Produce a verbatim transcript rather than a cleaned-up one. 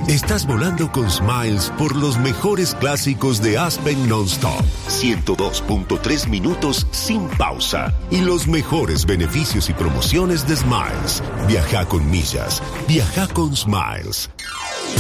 Estás volando con Smiles por los mejores clásicos de Aspen Non-Stop. ciento dos punto tres minutos sin pausa. Y los mejores beneficios y promociones de Smiles. Viaja con millas. Viaja con Smiles.